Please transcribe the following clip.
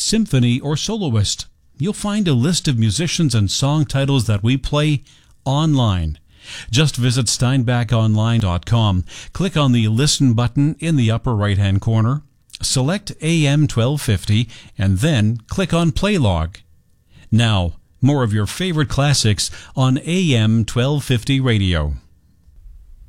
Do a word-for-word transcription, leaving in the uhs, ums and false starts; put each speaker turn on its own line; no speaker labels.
symphony, or soloist. You'll find a list of musicians and song titles that we play online. Just visit steinbach online dot com, click on the Listen button in the upper right-hand corner, select A M twelve fifty, and then click on Play Log. Now, more of your favorite classics on A M twelve fifty radio.